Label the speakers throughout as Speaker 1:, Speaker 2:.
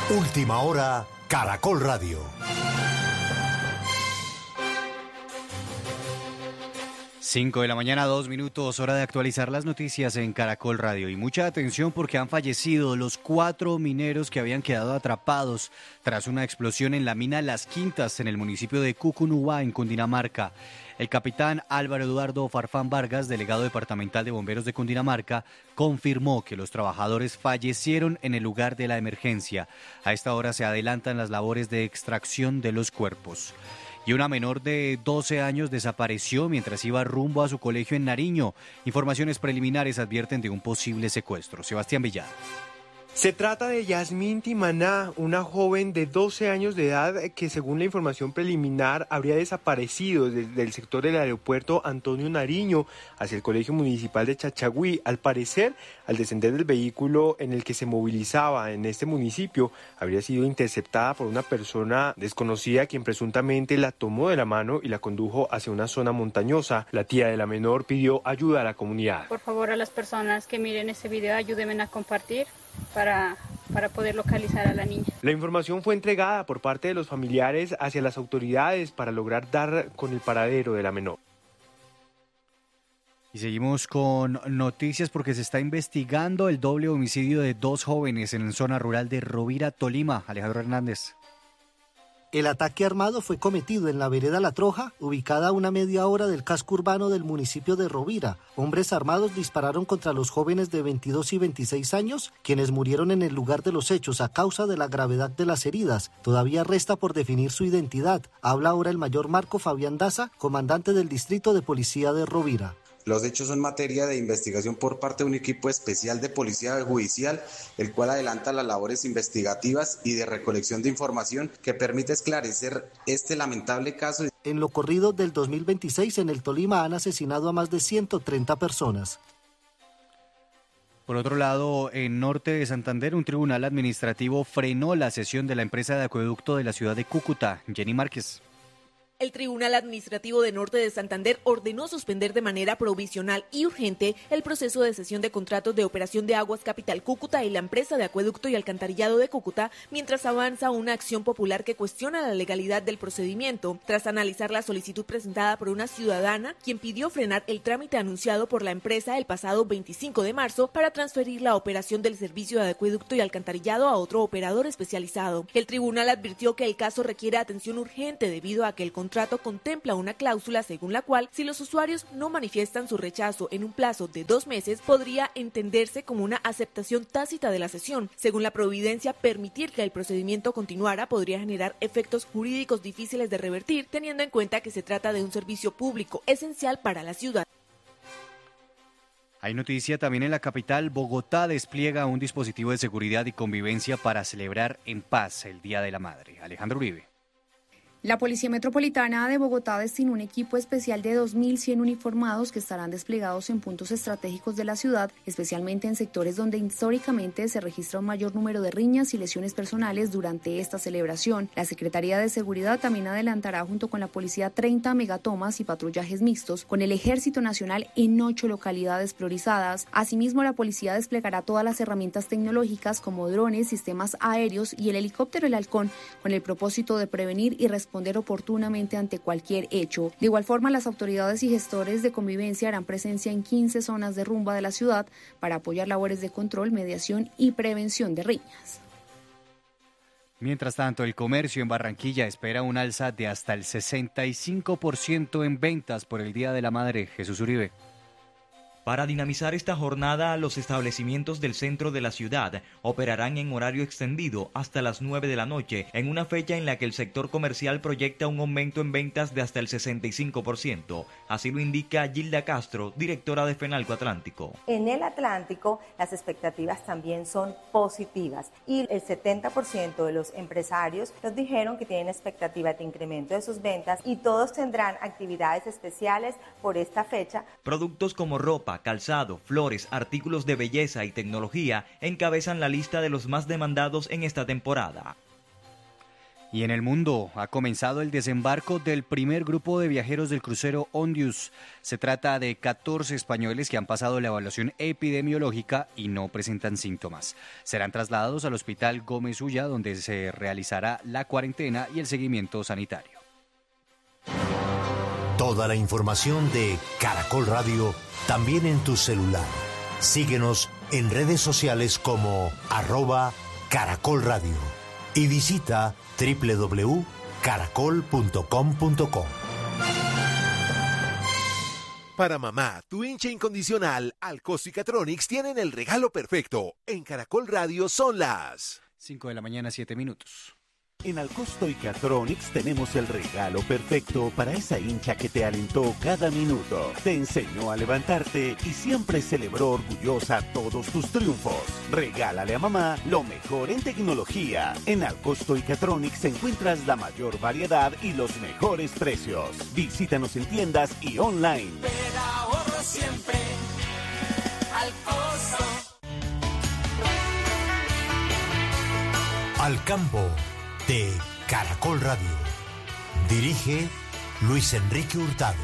Speaker 1: Última hora, Caracol Radio.
Speaker 2: 5 de la mañana, 2 minutos, hora de actualizar las noticias en Caracol Radio. Y mucha atención porque han fallecido los 4 mineros que habían quedado atrapados tras una explosión en la mina Las Quintas en el municipio de Cucunúa, en Cundinamarca. El capitán Álvaro Eduardo Farfán Vargas, delegado departamental de bomberos de Cundinamarca, confirmó que los trabajadores fallecieron en el lugar de la emergencia. A esta hora se adelantan las labores de extracción de los cuerpos. Y una menor de 12 años desapareció mientras iba rumbo a su colegio en Nariño. Informaciones preliminares advierten de un posible secuestro. Sebastián Villada.
Speaker 3: Se trata de Yasmín Timaná, una joven de 12 años de edad que, según la información preliminar, habría desaparecido desde el sector del aeropuerto Antonio Nariño hacia el Colegio Municipal de Chachagüí. Al parecer, al descender del vehículo en el que se movilizaba en este municipio, habría sido interceptada por una persona desconocida quien presuntamente la tomó de la mano y la condujo hacia una zona montañosa. La tía de la menor pidió ayuda a la comunidad.
Speaker 4: Por favor, a las personas que miren este video, ayúdenme a compartir para poder localizar a la niña.
Speaker 3: La información fue entregada por parte de los familiares hacia las autoridades para lograr dar con el paradero de la menor.
Speaker 2: Y seguimos con noticias porque se está investigando el doble homicidio de 2 jóvenes en la zona rural de Rovira, Tolima. Alejandro Hernández.
Speaker 5: El ataque armado fue cometido en la vereda La Troja, ubicada a una media hora del casco urbano del municipio de Rovira. Hombres armados dispararon contra los jóvenes de 22 y 26 años, quienes murieron en el lugar de los hechos a causa de la gravedad de las heridas. Todavía resta por definir su identidad. Habla ahora el mayor Marco Fabián Daza, comandante del Distrito de Policía de Rovira.
Speaker 6: Los hechos son materia de investigación por parte de un equipo especial de policía judicial, el cual adelanta las labores investigativas y de recolección de información que permite esclarecer este lamentable caso.
Speaker 5: En lo corrido del 2026 en el Tolima han asesinado a más de 130 personas.
Speaker 2: Por otro lado, en norte de Santander, un tribunal administrativo frenó la cesión de la empresa de acueducto de la ciudad de Cúcuta. Jenny Márquez.
Speaker 7: El Tribunal Administrativo de Norte de Santander ordenó suspender de manera provisional y urgente el proceso de cesión de contratos de operación de Aguas Capital Cúcuta y la empresa de acueducto y alcantarillado de Cúcuta, mientras avanza una acción popular que cuestiona la legalidad del procedimiento, tras analizar la solicitud presentada por una ciudadana, quien pidió frenar el trámite anunciado por la empresa el pasado 25 de marzo para transferir la operación del servicio de acueducto y alcantarillado a otro operador especializado. El tribunal advirtió que el caso requiere atención urgente debido a que el contrato contempla una cláusula según la cual, si los usuarios no manifiestan su rechazo en un plazo de 2 meses, podría entenderse como una aceptación tácita de la cesión. Según la providencia, permitir que el procedimiento continuara podría generar efectos jurídicos difíciles de revertir, teniendo en cuenta que se trata de un servicio público esencial para la ciudad.
Speaker 2: Hay noticia también en la capital. Bogotá despliega un dispositivo de seguridad y convivencia para celebrar en paz el Día de la Madre. Alejandro Uribe.
Speaker 8: La Policía Metropolitana de Bogotá destinó un equipo especial de 2.100 uniformados que estarán desplegados en puntos estratégicos de la ciudad, especialmente en sectores donde históricamente se registra un mayor número de riñas y lesiones personales durante esta celebración. La Secretaría de Seguridad también adelantará junto con la policía 30 megatomas y patrullajes mixtos con el Ejército Nacional en 8 localidades priorizadas. Asimismo, la policía desplegará todas las herramientas tecnológicas como drones, sistemas aéreos y el helicóptero El Halcón con el propósito de prevenir y responder oportunamente ante cualquier hecho. De igual forma, las autoridades y gestores de convivencia harán presencia en 15 zonas de rumba de la ciudad para apoyar labores de control, mediación y prevención de riñas.
Speaker 2: Mientras tanto, el comercio en Barranquilla espera un alza de hasta el 65% en ventas por el Día de la Madre. Jesús Uribe.
Speaker 9: Para dinamizar esta jornada, los establecimientos del centro de la ciudad operarán en horario extendido hasta las 9 de la noche, en una fecha en la que el sector comercial proyecta un aumento en ventas de hasta el 65%. Así lo indica Gilda Castro, directora de Fenalco Atlántico.
Speaker 10: En el Atlántico, las expectativas también son positivas y el 70% de los empresarios nos dijeron que tienen expectativas de incremento de sus ventas y todos tendrán actividades especiales por esta fecha.
Speaker 9: Productos como ropa, calzado, flores, artículos de belleza y tecnología encabezan la lista de los más demandados en esta temporada.
Speaker 2: Y en el mundo ha comenzado el desembarco del primer grupo de viajeros del crucero Ondius. Se trata de 14 españoles que han pasado la evaluación epidemiológica y no presentan síntomas. Serán trasladados al Hospital Gómez Ulla, donde se realizará la cuarentena y el seguimiento sanitario.
Speaker 1: Toda la información de Caracol Radio también en tu celular. Síguenos en redes sociales como @Caracol Radio y visita www.caracol.com.co.
Speaker 11: Para mamá, tu hincha incondicional, Alcosto y Catronics tienen el regalo perfecto. En Caracol Radio son las
Speaker 2: 5 de la mañana, 7 minutos.
Speaker 12: En Alcosto y Catronics tenemos el regalo perfecto para esa hincha que te alentó cada minuto, te enseñó a levantarte y siempre celebró orgullosa todos tus triunfos. Regálale a mamá lo mejor en tecnología. En Alcosto y Catronics encuentras la mayor variedad y los mejores precios. Visítanos en tiendas y online.
Speaker 13: Pero ahorro siempre Alcosto.
Speaker 1: Al campo de Caracol Radio. Dirige Luis Enrique Hurtado.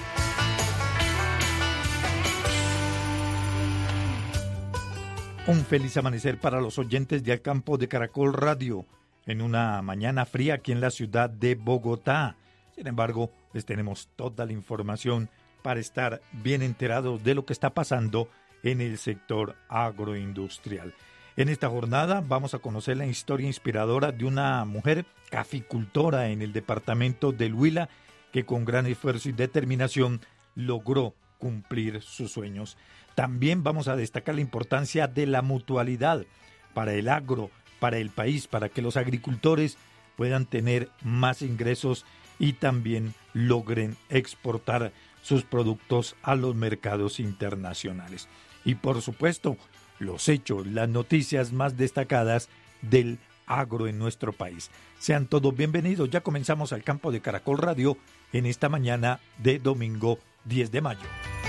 Speaker 14: Un feliz amanecer para los oyentes de Al Campo de Caracol Radio en una mañana fría aquí en la ciudad de Bogotá. Sin embargo, les tenemos toda la información para estar bien enterados de lo que está pasando en el sector agroindustrial. En esta jornada vamos a conocer la historia inspiradora de una mujer caficultora en el departamento del Huila que con gran esfuerzo y determinación logró cumplir sus sueños. También vamos a destacar la importancia de la mutualidad para el agro, para el país, para que los agricultores puedan tener más ingresos y también logren exportar sus productos a los mercados internacionales. Y por supuesto, los hechos, las noticias más destacadas del agro en nuestro país. Sean todos bienvenidos. Ya comenzamos Al Campo de Caracol Radio en esta mañana de domingo 10 de mayo.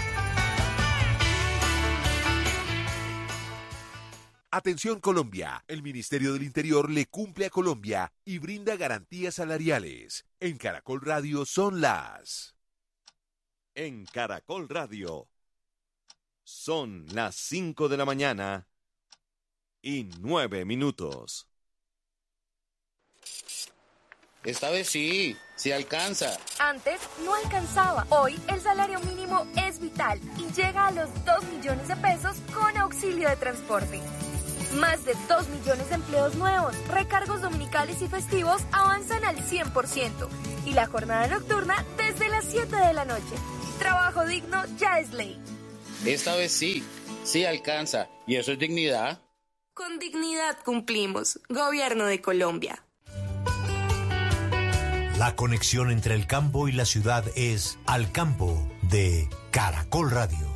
Speaker 11: Atención Colombia, el Ministerio del Interior le cumple a Colombia y brinda garantías salariales. En Caracol Radio son las...
Speaker 15: En Caracol Radio son las 5 de la mañana y 9 minutos.
Speaker 16: Esta vez sí alcanza.
Speaker 17: Antes no alcanzaba. Hoy el salario mínimo es vital y llega a los 2 millones de pesos con auxilio de transporte. Más de 2 millones de empleos nuevos, recargos dominicales y festivos avanzan al 100% y la jornada nocturna desde las 7 de la noche. Trabajo digno ya es ley.
Speaker 16: Esta vez sí alcanza. ¿Y eso es dignidad?
Speaker 17: Con dignidad cumplimos. Gobierno de Colombia.
Speaker 1: La conexión entre el campo y la ciudad es Al Campo de Caracol Radio.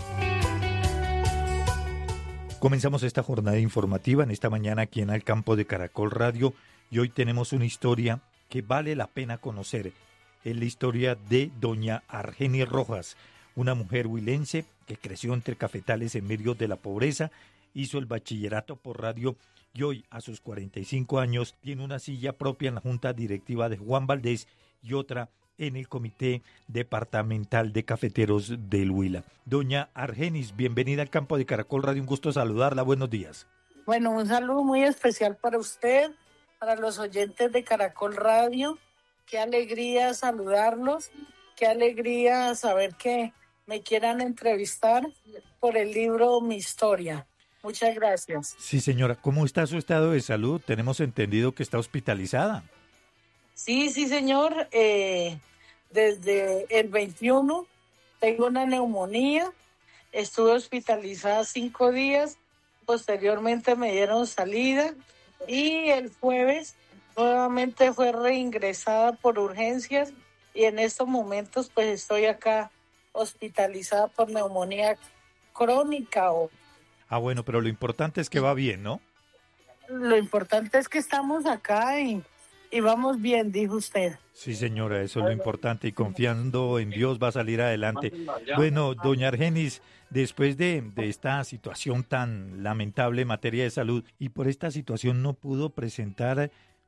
Speaker 14: Comenzamos esta jornada informativa en esta mañana aquí en Al Campo de Caracol Radio y hoy tenemos una historia que vale la pena conocer. Es la historia de doña Argenis Rojas, una mujer huilense que creció entre cafetales en medio de la pobreza, hizo el bachillerato por radio y hoy, a sus 45 años, tiene una silla propia en la Junta Directiva de Juan Valdés y otra en el Comité Departamental de Cafeteros del Huila. Doña Argenis, bienvenida al Campo de Caracol Radio, un gusto saludarla, buenos días.
Speaker 18: Bueno, un saludo muy especial para usted, para los oyentes de Caracol Radio. Qué alegría saludarlos, qué alegría saber que me quieran entrevistar por el libro Mi Historia. Muchas gracias.
Speaker 14: Sí, señora. ¿Cómo está su estado de salud? Tenemos entendido que está hospitalizada.
Speaker 18: Sí, señor. Desde el 21 tengo una neumonía. Estuve hospitalizada 5 días. Posteriormente me dieron salida. Y el jueves nuevamente fue reingresada por urgencias. Y en estos momentos pues estoy acá hospitalizada por neumonía crónica.
Speaker 14: Bueno, pero lo importante es que va bien, ¿no?
Speaker 18: Lo importante es que estamos acá y vamos bien, dijo usted.
Speaker 14: Sí, señora, eso es lo importante y confiando en Dios va a salir adelante. Bueno, doña Argenis, después de esta situación tan lamentable en materia de salud y por esta situación no pudo presentar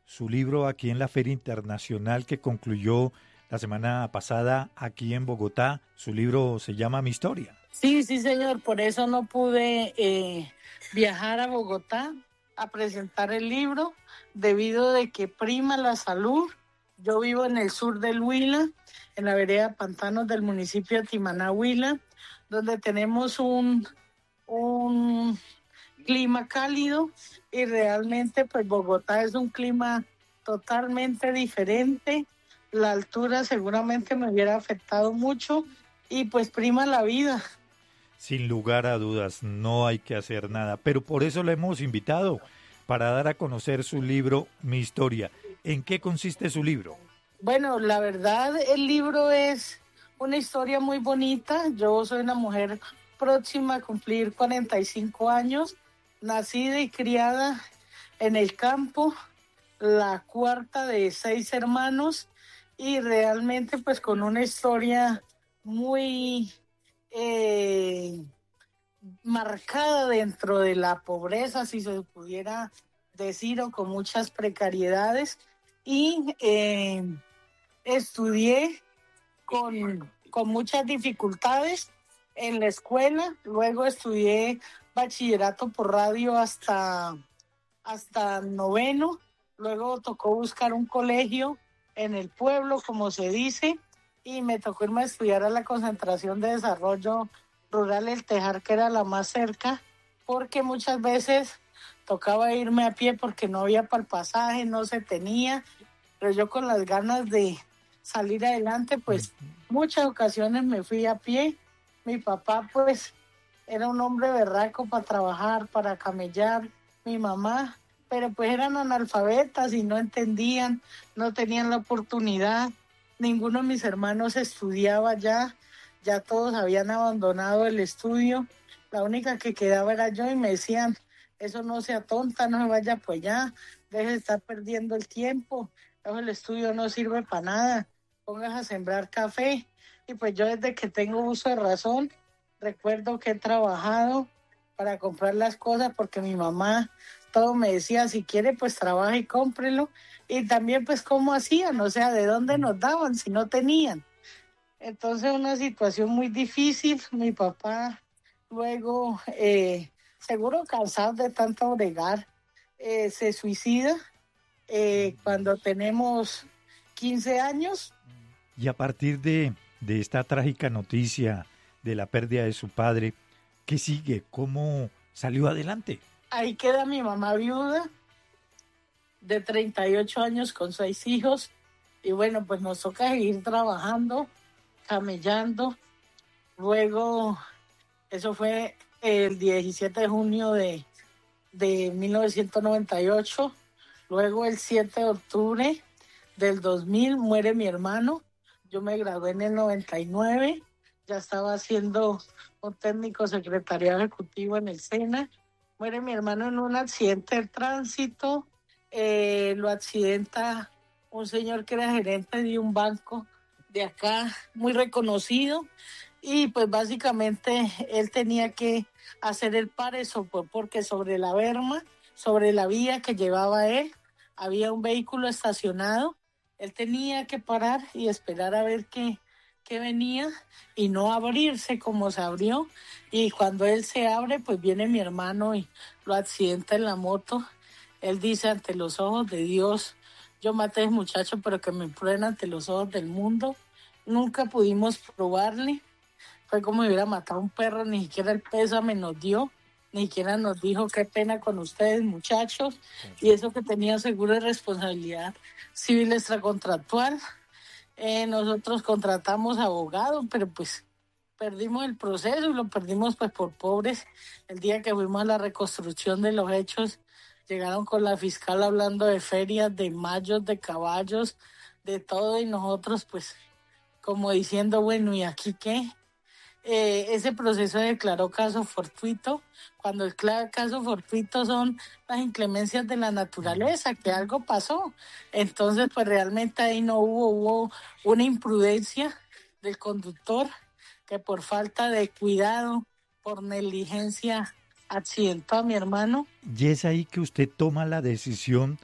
Speaker 14: su libro aquí en la Feria Internacional que concluyó la semana pasada aquí en Bogotá. Su libro se llama Mi Historia.
Speaker 18: Sí, señor, por eso no pude viajar a Bogotá a presentar el libro, debido de que prima la salud. Yo vivo en el sur del Huila, en la vereda Pantanos del municipio de Timaná, Huila, donde tenemos un clima cálido y realmente pues Bogotá es un clima totalmente diferente. La altura seguramente me hubiera afectado mucho y pues prima la vida.
Speaker 14: Sin lugar a dudas, no hay que hacer nada, pero por eso le hemos invitado, para dar a conocer su libro, Mi Historia. ¿En qué consiste su libro?
Speaker 18: Bueno, la verdad, el libro es una historia muy bonita. Yo soy una mujer próxima a cumplir 45 años, nacida y criada en el campo, la cuarta de 6 hermanos, y realmente pues con una historia muy marcada dentro de la pobreza, si se pudiera decir, o con muchas precariedades, y estudié con muchas dificultades en la escuela. Luego estudié bachillerato por radio hasta noveno. Luego tocó buscar un colegio en el pueblo, como se dice, y me tocó irme a estudiar a la Concentración de Desarrollo Rural El Tejar, que era la más cerca, porque muchas veces tocaba irme a pie porque no había para el pasaje, no se tenía, pero yo con las ganas de salir adelante, pues muchas ocasiones me fui a pie. Mi papá pues era un hombre berraco para trabajar, para camellar, mi mamá, pero pues eran analfabetas y no entendían, no tenían la oportunidad. Ninguno de mis hermanos estudiaba ya todos habían abandonado el estudio. La única que quedaba era yo, y me decían, eso no sea tonta, no se vaya pues ya, deje de estar perdiendo el tiempo, el estudio no sirve para nada, póngase a sembrar café. Y pues yo desde que tengo uso de razón, recuerdo que he trabajado para comprar las cosas, porque mi mamá todo me decía, si quiere pues trabaja y cómprelo, y también pues cómo hacían, o sea, de dónde nos daban si no tenían. Entonces una situación muy difícil. Mi papá luego, seguro cansado de tanto bregar, se suicida cuando tenemos 15 años.
Speaker 14: Y a partir de esta trágica noticia de la pérdida de su padre, ¿qué sigue? ¿Cómo salió adelante?
Speaker 18: Ahí queda mi mamá viuda, de 38 años con 6 hijos. Y bueno, pues nos toca seguir trabajando, camellando. Luego, eso fue el 17 de junio de 1998. Luego, el 7 de octubre del 2000, muere mi hermano. Yo me gradué en el 99. Ya estaba haciendo un técnico secretariado ejecutivo en el SENA. Muere mi hermano en un accidente de tránsito. Lo accidenta un señor que era gerente de un banco de acá, muy reconocido, y pues básicamente él tenía que hacer el pareso, porque sobre la berma, sobre la vía que llevaba él, había un vehículo estacionado. Él tenía que parar y esperar a ver qué venía, y no abrirse como se abrió, y cuando él se abre, pues viene mi hermano y lo accidenta en la moto. Él dice, ante los ojos de Dios, yo maté a ese muchacho, pero que me prueben ante los ojos del mundo. Nunca pudimos probarle. Fue como si hubiera matado a un perro, ni siquiera el pésame nos dio, ni siquiera nos dijo qué pena con ustedes, muchachos. Y eso que tenía seguro de responsabilidad civil extracontractual. Nosotros contratamos abogados, pero pues perdimos el proceso, y lo perdimos pues por pobres. El día que fuimos a la reconstrucción de los hechos, llegaron con la fiscal hablando de ferias, de mayos, de caballos, de todo, y nosotros pues como diciendo, bueno, ¿y aquí qué? Ese proceso declaró caso fortuito, cuando el caso fortuito son las inclemencias de la naturaleza, que algo pasó. Entonces pues realmente ahí no hubo una imprudencia del conductor, que por falta de cuidado, por negligencia, accidentó a mi hermano.
Speaker 14: Y es ahí que usted toma la decisión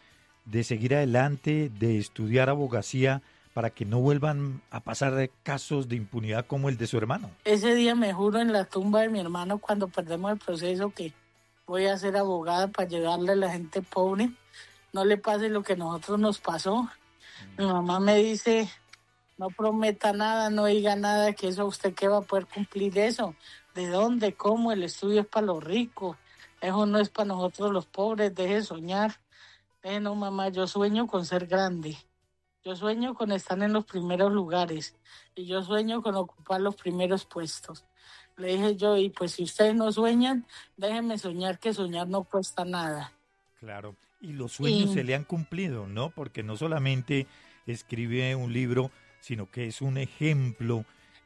Speaker 14: de seguir adelante, de estudiar abogacía para que no vuelvan a pasar casos de impunidad como el de su hermano?
Speaker 18: Ese día me juro en la tumba de mi hermano, cuando perdemos el proceso, que voy a ser abogada para ayudarle a la gente pobre. No le pase lo que a nosotros nos pasó. Mi mamá me dice, no prometa nada, no diga nada, que eso usted qué va a poder cumplir eso. ¿De dónde? ¿Cómo? El estudio es para los ricos. Eso no es para nosotros los pobres, deje soñar. No, mamá, yo sueño con ser grande. Yo sueño con estar en los primeros lugares. Y yo sueño con ocupar los primeros puestos. Le dije yo, y pues si ustedes no sueñan, déjenme soñar, que soñar no cuesta nada.
Speaker 14: Claro, y los sueños se le han cumplido, ¿no? Porque no solamente escribe un libro, sino que es un ejemplo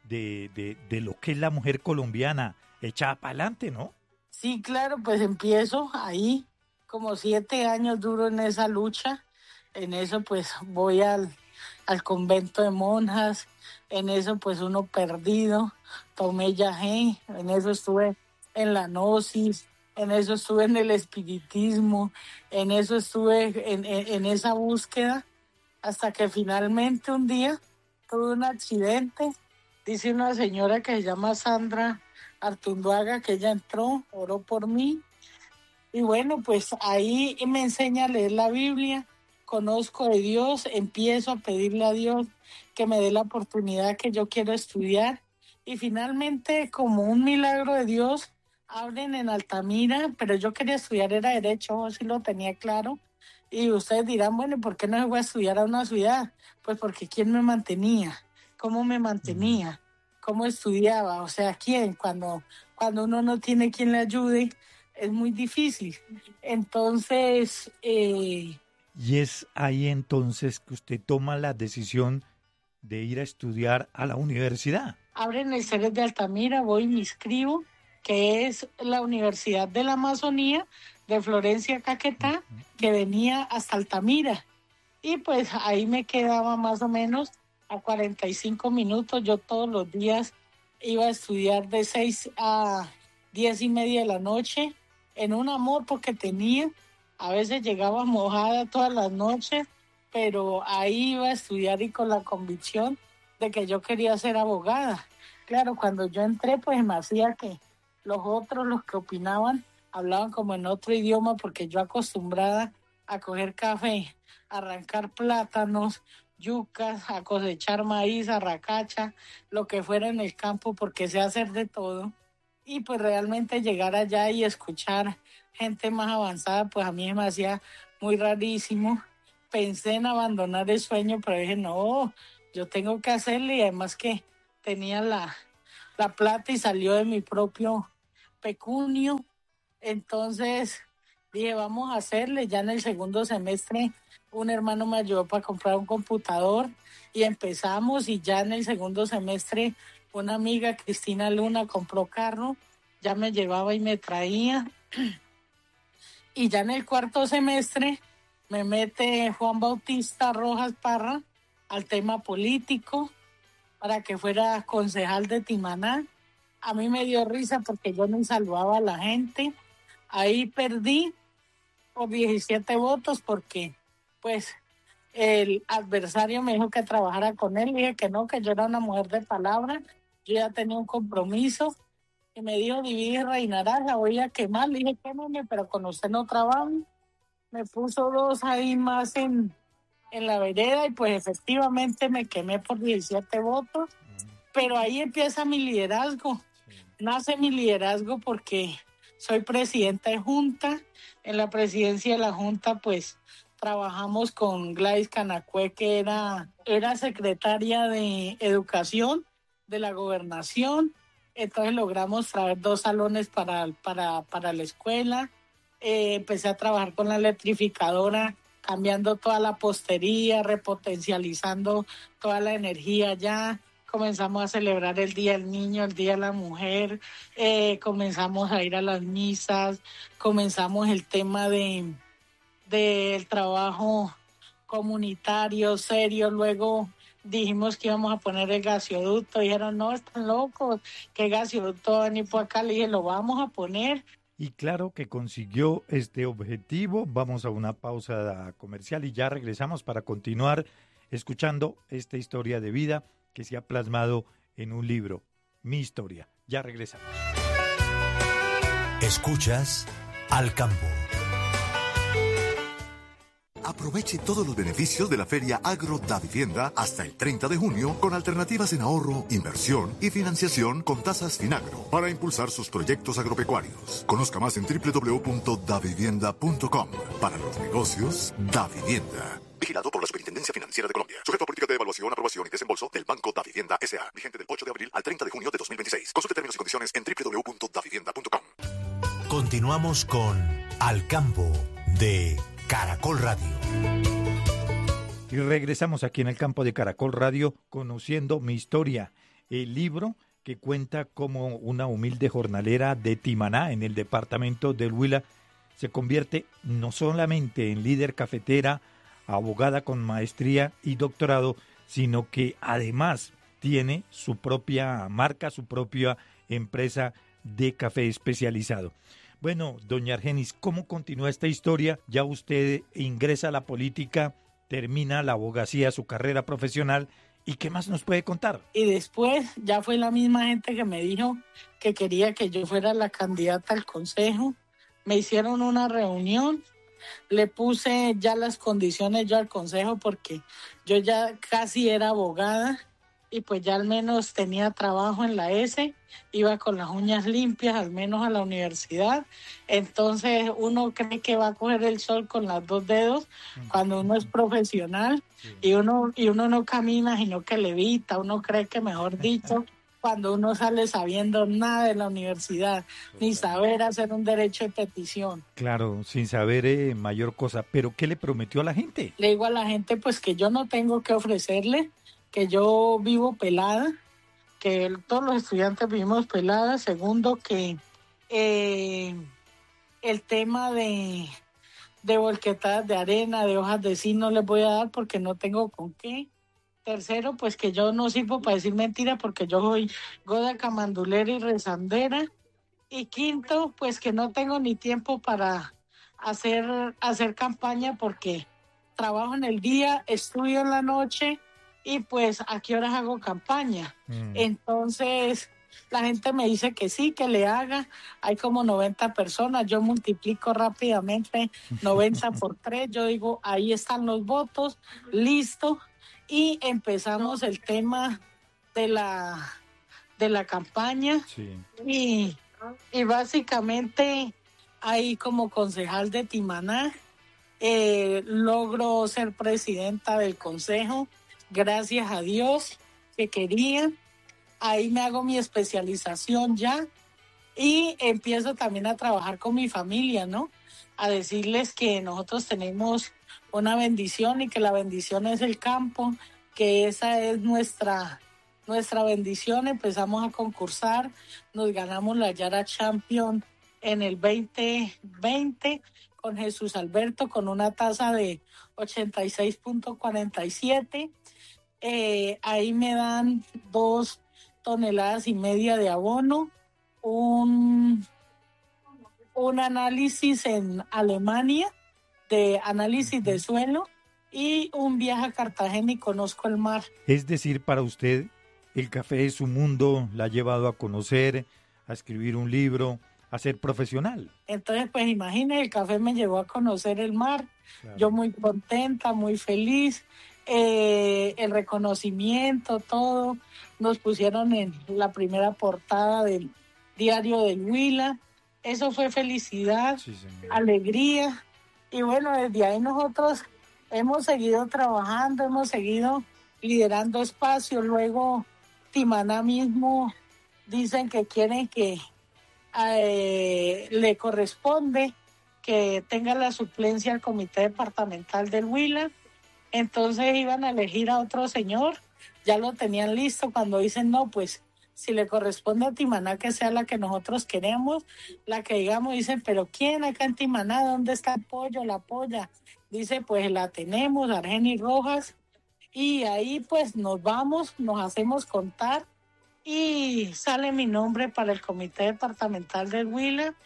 Speaker 14: de lo que es la mujer colombiana, echada para adelante, ¿no?
Speaker 18: Sí, claro, pues empiezo ahí, como 7 años duro en esa lucha. En eso pues voy al convento de monjas, en eso pues uno perdido, tomé yagé, en eso estuve en la gnosis, en eso estuve en el espiritismo, en eso estuve en esa búsqueda, hasta que finalmente un día tuve un accidente. Dice una señora que se llama Sandra Artunduaga que ella entró, oró por mí, y bueno, pues ahí me enseña a leer la Biblia, conozco de Dios, empiezo a pedirle a Dios que me dé la oportunidad que yo quiero estudiar, y finalmente, como un milagro de Dios, abren en Altamira, pero yo quería estudiar era Derecho, así lo tenía claro, y ustedes dirán, bueno, ¿por qué no se fue a estudiar a una ciudad? Pues porque ¿quién me mantenía? ¿Cómo me mantenía? ¿Cómo estudiaba? O sea, ¿quién? Cuando uno no tiene quien le ayude, es muy difícil. Entonces...
Speaker 14: Y es ahí entonces que usted toma la decisión de ir a estudiar a la universidad.
Speaker 18: Abren el CERES de Altamira, voy y me inscribo, que es la Universidad de la Amazonía de Florencia Caquetá, que venía hasta Altamira. Y pues ahí me quedaba más o menos a 45 minutos. Yo todos los días iba a estudiar de 6 a 10:30 de la noche, en una moto que tenía. A veces llegaba mojada todas las noches, pero ahí iba a estudiar y con la convicción de que yo quería ser abogada. Claro, cuando yo entré, pues me hacía que los otros, los que opinaban, hablaban como en otro idioma, porque yo acostumbrada a coger café, a arrancar plátanos, yucas, a cosechar maíz, arracacha, lo que fuera en el campo, porque sé hacer de todo. Y pues realmente llegar allá y escuchar gente más avanzada, pues a mí me hacía muy rarísimo. Pensé en abandonar el sueño, pero dije, no, yo tengo que hacerlo, y además que tenía la plata y salió de mi propio pecunio. Entonces dije, vamos a hacerle. Ya en el segundo semestre un hermano me ayudó para comprar un computador y empezamos, y ya en el segundo semestre una amiga, Cristina Luna, compró carro, ya me llevaba y me traía. Y ya en el cuarto semestre me mete Juan Bautista Rojas Parra al tema político para que fuera concejal de Timaná. A mí me dio risa porque yo no saludaba a la gente. Ahí perdí por 17 votos porque pues el adversario me dijo que trabajara con él. Dije que no, que yo era una mujer de palabra. Yo ya tenía un compromiso. Y me dijo, divide y reinarás, la voy a quemar. Le dije, quémame, pero con usted no trabajo. Me puso 2 ahí más en la vereda, y pues efectivamente me quemé por 17 votos. Pero ahí empieza mi liderazgo. Nace mi liderazgo porque soy presidenta de Junta. En la presidencia de la Junta, pues, trabajamos con Gladys Canacue, que era secretaria de Educación de la Gobernación. Entonces logramos traer 2 salones para la escuela. Empecé a trabajar con la electrificadora, cambiando toda la postería, repotencializando toda la energía allá. Comenzamos a celebrar el Día del Niño, el Día de la Mujer. Comenzamos a ir a las misas. Comenzamos el tema del trabajo comunitario, serio. Luego dijimos que íbamos a poner el gasoducto. Dijeron, no, están locos, ¿qué gasoducto va a venir por acá? Le dije, lo vamos a poner.
Speaker 14: y claro que consiguió este objetivo. Vamos a una pausa comercial y ya regresamos para continuar escuchando esta historia de vida que se ha plasmado en un libro, Mi Historia. Ya regresamos.
Speaker 1: Escuchas Al Campo.
Speaker 19: Aproveche todos los beneficios de la Feria Agro Davivienda hasta el 30 de junio con alternativas en ahorro, inversión y financiación con tasas Finagro para impulsar sus proyectos agropecuarios. Conozca más en www.davivienda.com. Para los negocios, Davivienda. Vigilado por la Superintendencia Financiera de Colombia. Sujeto a política de evaluación, aprobación y desembolso del Banco Davivienda S.A. Vigente del 8 de abril al 30 de junio de 2026. Consulte términos y condiciones en www.davivienda.com.
Speaker 1: Continuamos con Al Campo de Caracol Radio.
Speaker 14: Y regresamos aquí en el campo de Caracol Radio, conociendo mi historia, el libro que cuenta cómo una humilde jornalera de Timaná, en el departamento del Huila, se convierte no solamente en líder cafetera, abogada con maestría y doctorado, sino que además tiene su propia marca, su propia empresa de café especializado. Bueno, doña Argenis, ¿cómo continúa esta historia? Ya usted ingresa a la política, termina la abogacía, su carrera profesional, ¿y qué más nos puede contar?
Speaker 18: Y después ya fue la misma gente que me dijo que quería que yo fuera la candidata al consejo. Me hicieron una reunión, le puse ya las condiciones yo al consejo porque yo ya casi era abogada y pues ya al menos tenía trabajo en la S, iba con las uñas limpias al menos a la universidad. Entonces uno cree que va a coger el sol con los dos dedos cuando uno es profesional y uno no camina sino que levita, uno cree que mejor dicho cuando uno sale sabiendo nada de la universidad, ni saber hacer un derecho de petición.
Speaker 14: Claro, sin saber mayor cosa, pero ¿qué le prometió a la gente?
Speaker 18: Le digo a la gente pues que yo no tengo que ofrecerle, que yo vivo pelada, que todos los estudiantes vivimos peladas. Segundo, que el tema de volquetadas de arena, de hojas de zinc no les voy a dar porque no tengo con qué. Tercero, pues que yo no sirvo para decir mentiras porque yo soy goda, camandulera y rezandera. Y quinto, pues que no tengo ni tiempo para hacer campaña porque trabajo en el día, estudio en la noche y pues a qué horas hago campaña. Entonces la gente me dice que sí, que le haga. Hay como 90 personas, yo multiplico rápidamente 90 por 3, yo digo ahí están los votos, listo. Y empezamos el tema de la campaña. Sí. Y básicamente ahí como concejal de Timaná logro ser presidenta del consejo, gracias a Dios que quería. Ahí me hago mi especialización ya y empiezo también a trabajar con mi familia, ¿no? A decirles que nosotros tenemos una bendición y que la bendición es el campo, que esa es nuestra bendición. Empezamos a concursar, nos ganamos la Yara Champion en el 2020 con Jesús Alberto con una tasa de 86.47. Ahí me dan 2,5 toneladas de abono, un análisis en Alemania de análisis de suelo y un viaje a Cartagena y conozco el mar.
Speaker 14: Es decir, para usted el café es su mundo, la ha llevado a conocer, a escribir un libro, a ser profesional.
Speaker 18: Entonces, pues imagínese, el café me llevó a conocer el mar, claro. Yo muy contenta, muy feliz, el reconocimiento, todo, nos pusieron en la primera portada del diario del Huila, eso fue felicidad, sí, alegría, y bueno, desde ahí nosotros hemos seguido trabajando, hemos seguido liderando espacios. Luego Timaná mismo dicen que quieren que le corresponde que tenga la suplencia al comité departamental del Huila. Entonces iban a elegir a otro señor, ya lo tenían listo. Cuando dicen no, pues si le corresponde a Timaná que sea la que nosotros queremos, la que digamos, dicen, pero ¿quién acá en Timaná? ¿Dónde está el pollo, la polla? Dice, pues la tenemos, Argenis Rojas, y ahí pues nos vamos, nos hacemos contar y sale mi nombre para el comité departamental del Huila.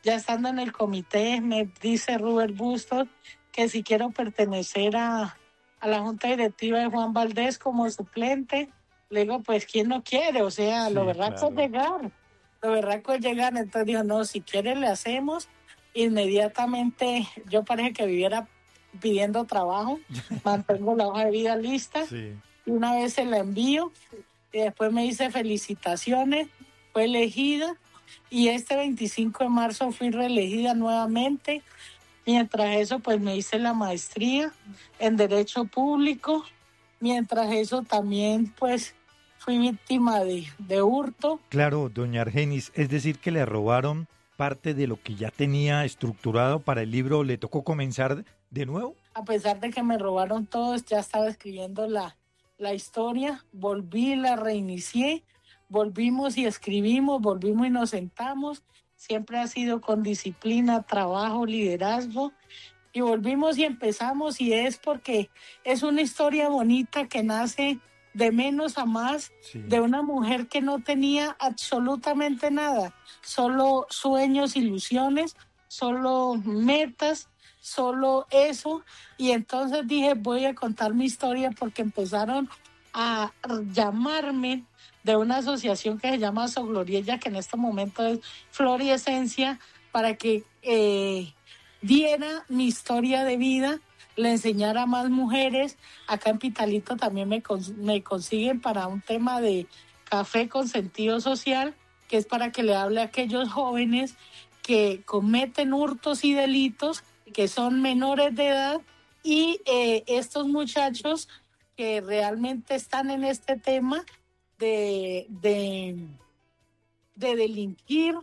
Speaker 18: Ya estando en el comité, me dice Rubén Bustos que si quiero pertenecer a la junta directiva de Juan Valdés como suplente. Le digo, pues, ¿quién no quiere? O sea, sí, lo berraco es llegar. Lo berraco es llegar. Entonces dijo, no, si quiere le hacemos. Inmediatamente, yo parece que viviera pidiendo trabajo. Mantengo la hoja de vida lista. Sí. Y una vez se la envío. Y después me dice felicitaciones. Fue elegida. Y este 25 de marzo fui reelegida nuevamente. Mientras eso, pues me hice la maestría en Derecho Público. Mientras eso también, pues, fui víctima de hurto.
Speaker 14: Claro, doña Argenis, es decir, que le robaron parte de lo que ya tenía estructurado para el libro. ¿Le tocó comenzar de nuevo?
Speaker 18: A pesar de que me robaron todo, ya estaba escribiendo la historia. Volví, la reinicié. Volvimos y escribimos, volvimos y nos sentamos. Siempre ha sido con disciplina, trabajo, liderazgo. Y volvimos y empezamos, y es porque es una historia bonita que nace de menos a más, sí, de una mujer que no tenía absolutamente nada, solo sueños, ilusiones, solo metas, solo eso. Y entonces dije, voy a contar mi historia, porque empezaron a llamarme de una asociación que se llama Sogloriella, que en este momento es Flor y Esencia, para que diera mi historia de vida, le enseñara a más mujeres. Acá en Pitalito también me consiguen para un tema de café con sentido social, que es para que le hable a aquellos jóvenes que cometen hurtos y delitos, que son menores de edad, y estos muchachos que realmente están en este tema de delinquir,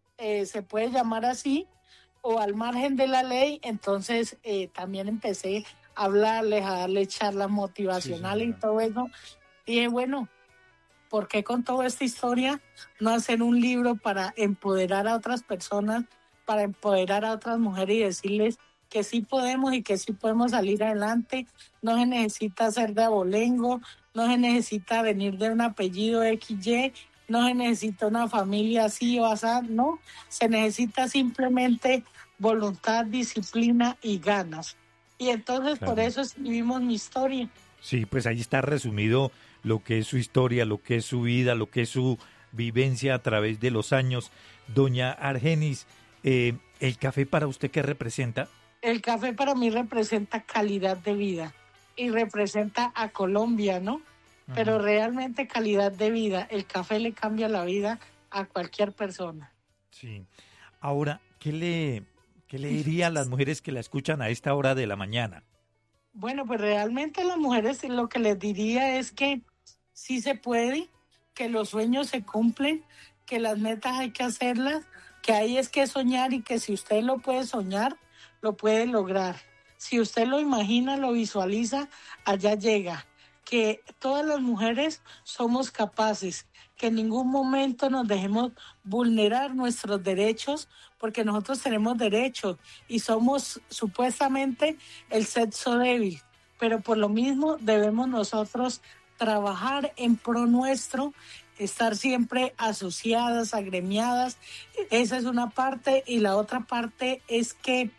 Speaker 18: se puede llamar así, o al margen de la ley. Entonces también empecé a hablarles, a darles charlas motivacionales, sí, y todo eso. Y dije, bueno, ¿por qué con toda esta historia no hacer un libro para empoderar a otras personas, para empoderar a otras mujeres y decirles que sí podemos y que sí podemos salir adelante? No se necesita ser de abolengo, no se necesita venir de un apellido XY, no se necesita una familia así o así, no, se necesita simplemente voluntad, disciplina y ganas. Y entonces claro, por eso escribimos mi historia.
Speaker 14: Sí, pues ahí está resumido lo que es su historia, lo que es su vida, lo que es su vivencia a través de los años. Doña Argenis, ¿el café para usted qué representa?
Speaker 18: El café para mí representa calidad de vida y representa a Colombia, ¿no? Pero realmente calidad de vida. El café le cambia la vida a cualquier persona.
Speaker 14: Sí. Ahora, ¿qué le diría a las mujeres que la escuchan a esta hora de la mañana?
Speaker 18: Bueno, pues realmente a las mujeres lo que les diría es que sí se puede, que los sueños se cumplen, que las metas hay que hacerlas, que ahí es que soñar, y que si usted lo puede soñar, lo puede lograr. Si usted lo imagina, lo visualiza, allá llega. Que todas las mujeres somos capaces, que en ningún momento nos dejemos vulnerar nuestros derechos, porque nosotros tenemos derechos y somos supuestamente el sexo débil, pero por lo mismo debemos nosotros trabajar en pro nuestro, estar siempre asociadas, agremiadas. Esa es una parte, y la otra parte es que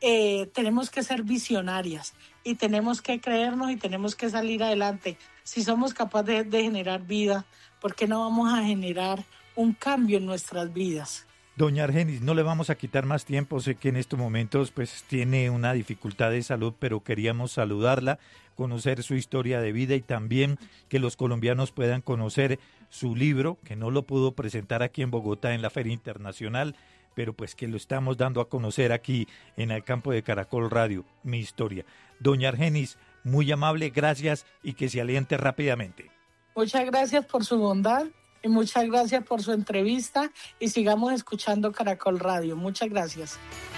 Speaker 18: tenemos que ser visionarias y tenemos que creernos y tenemos que salir adelante. Si somos capaces de generar vida, ¿por qué no vamos a generar un cambio en nuestras vidas?
Speaker 14: Doña Argenis, no le vamos a quitar más tiempo. Sé que en estos momentos pues tiene una dificultad de salud, pero queríamos saludarla, conocer su historia de vida y también que los colombianos puedan conocer su libro, que no lo pudo presentar aquí en Bogotá en la Feria Internacional, pero pues que lo estamos dando a conocer aquí en el campo de Caracol Radio, Mi Historia. Doña Argenis, muy amable, gracias, y que se aliente rápidamente.
Speaker 18: Muchas gracias por su bondad y muchas gracias por su entrevista, y sigamos escuchando Caracol Radio. Muchas gracias.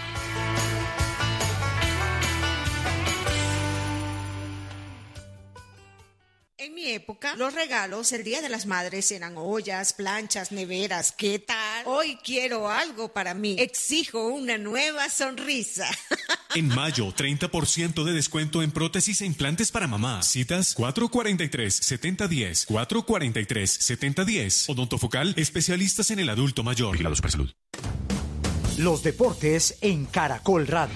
Speaker 20: En mi época, los regalos el Día de las Madres eran ollas, planchas, neveras. ¿Qué tal? Hoy quiero algo para mí. Exijo una nueva sonrisa.
Speaker 21: En mayo, 30% de descuento en prótesis e implantes para mamá. Citas 443-7010, 443-7010. Odontofocal, especialistas en el adulto mayor.
Speaker 22: Vigilado Supersalud.
Speaker 1: Los deportes en Caracol Radio.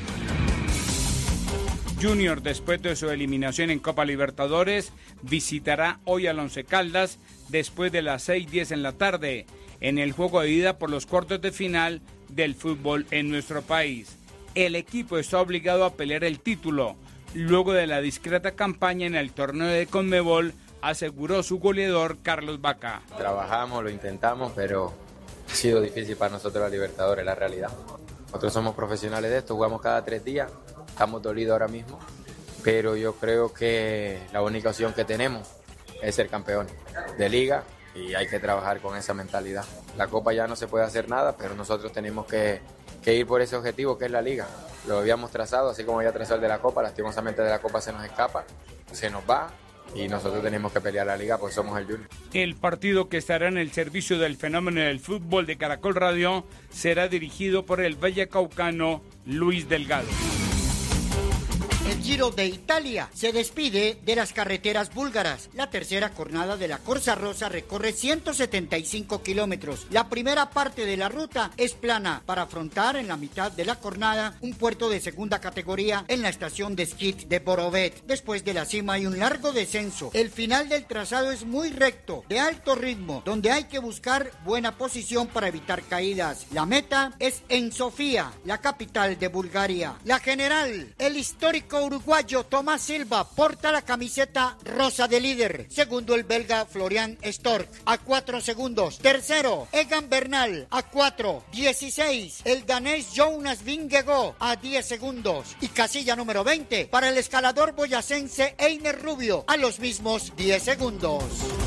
Speaker 4: Junior, después de su eliminación en Copa Libertadores, visitará hoy al Once Caldas después de las 6:10 en la tarde, en el juego de ida por los cuartos de final del fútbol en nuestro país. El equipo está obligado a pelear el título, luego de la discreta campaña en el torneo de Conmebol, aseguró su goleador Carlos Vaca.
Speaker 22: Trabajamos, lo intentamos, pero ha sido difícil para nosotros la Libertadores, la realidad. Nosotros somos profesionales de esto, jugamos cada 3 días, estamos dolidos ahora mismo, pero yo creo que la única opción que tenemos es ser campeón de liga y hay que trabajar con esa mentalidad. La Copa ya no se puede hacer nada, pero nosotros tenemos que ir por ese objetivo que es la liga. Lo habíamos trazado, así como había trazado el de la Copa, lastimosamente de la Copa se nos escapa, se nos va. Y nosotros tenemos que pelear la liga, pues somos el Junior.
Speaker 4: El partido que estará en el servicio del fenómeno del fútbol de Caracol Radio será dirigido por el vallecaucano Luis Delgado.
Speaker 23: El Giro de Italia se despide de las carreteras búlgaras. La tercera jornada de la Corsa Rosa recorre 175 kilómetros. La primera parte de la ruta es plana para afrontar en la mitad de la jornada un puerto de segunda categoría en la estación de esquí de Borovet. Después de la cima hay un largo descenso. El final del trazado es muy recto, de alto ritmo, donde hay que buscar buena posición para evitar caídas. La meta es en Sofía, la capital de Bulgaria. La general, el histórico uruguayo Tomás Silva porta la camiseta rosa de líder. Segundo, el belga Florian Stork a 4 segundos. Tercero, Egan Bernal a 4:16. El danés Jonas Vingegaard a 10 segundos. Y casilla número 20 para el escalador boyacense Einer Rubio a los mismos 10 segundos.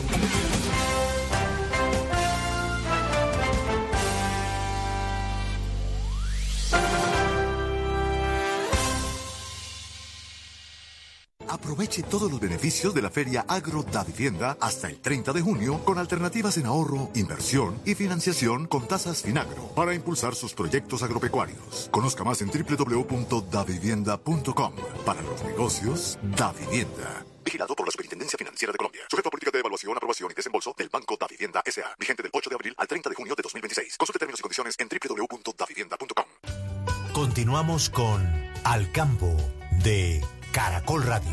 Speaker 19: Aproveche todos los beneficios de la Feria Agro da Vivienda hasta el 30 de junio con alternativas en ahorro, inversión y financiación con tasas Finagro para impulsar sus proyectos agropecuarios. Conozca más en www.davivienda.com. Para los negocios, Da Vivienda. Vigilado por la Superintendencia Financiera de Colombia. Sujeto a política de evaluación, aprobación y desembolso del Banco Da Vivienda S.A. Vigente del 8 de abril al 30 de junio de 2026. Consulte términos y condiciones en www.davivienda.com.
Speaker 1: Continuamos con Al Campo de Caracol Radio.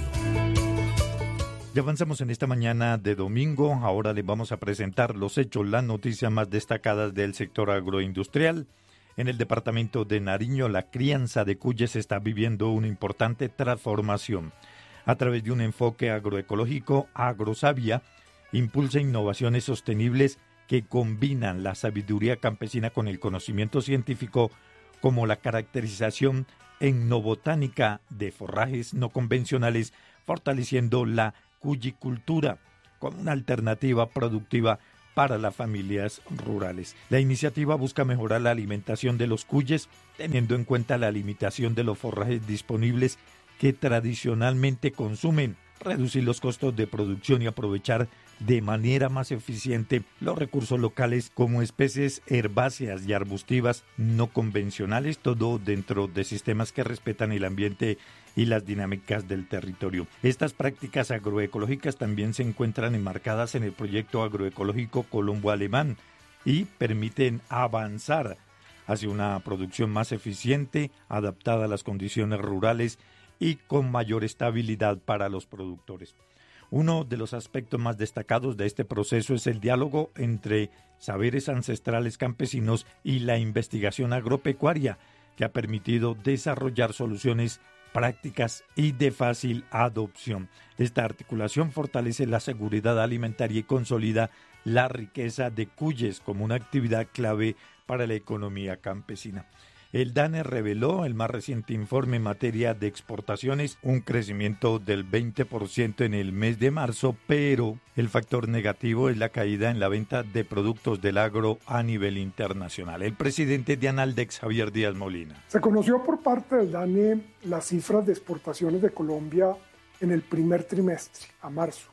Speaker 14: Ya avanzamos en esta mañana de domingo. Ahora les vamos a presentar los hechos, las noticias más destacadas del sector agroindustrial. En el departamento de Nariño, la crianza de cuyes está viviendo una importante transformación. A través de un enfoque agroecológico, Agrosavia impulsa innovaciones sostenibles que combinan la sabiduría campesina con el conocimiento científico, como la caracterización etnobotánica de forrajes no convencionales, fortaleciendo la cuyicultura como una alternativa productiva para las familias rurales. La iniciativa busca mejorar la alimentación de los cuyes, teniendo en cuenta la limitación de los forrajes disponibles que tradicionalmente consumen, reducir los costos de producción y aprovechar de manera más eficiente los recursos locales como especies herbáceas y arbustivas no convencionales, todo dentro de sistemas que respetan el ambiente y las dinámicas del territorio. Estas prácticas agroecológicas también se encuentran enmarcadas en el proyecto agroecológico colombo-alemán y permiten avanzar hacia una producción más eficiente, adaptada a las condiciones rurales y con mayor estabilidad para los productores. Uno de los aspectos más destacados de este proceso es el diálogo entre saberes ancestrales campesinos y la investigación agropecuaria, que ha permitido desarrollar soluciones prácticas y de fácil adopción. Esta articulación fortalece la seguridad alimentaria y consolida la riqueza de cuyes como una actividad clave para la economía campesina. El DANE reveló el más reciente informe en materia de exportaciones, un crecimiento del 20% en el mes de marzo, pero el factor negativo es la caída en la venta de productos del agro a nivel internacional. El presidente de Analdex, Javier Díaz Molina.
Speaker 24: Se conoció por parte del DANE las cifras de exportaciones de Colombia en el primer trimestre, a marzo.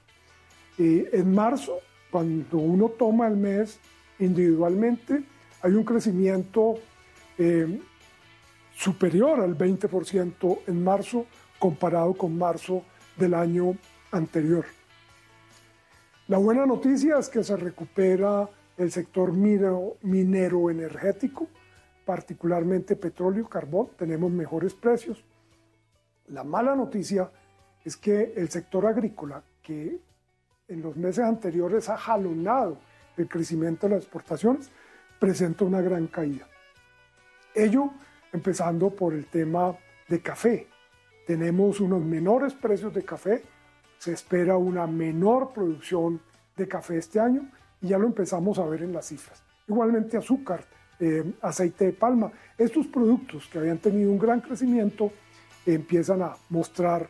Speaker 24: En marzo, cuando uno toma el mes individualmente, hay un crecimiento superior al 20% en marzo comparado con marzo del año anterior. La buena noticia es que se recupera el sector minero energético particularmente petróleo y carbón, tenemos mejores precios. La mala noticia es que el sector agrícola, que en los meses anteriores ha jalonado el crecimiento de las exportaciones, presenta una gran caída. Ello empezando por el tema de café. Tenemos unos menores precios de café, se espera una menor producción de café este año y ya lo empezamos a ver en las cifras. Igualmente azúcar, aceite de palma, estos productos que habían tenido un gran crecimiento empiezan a mostrar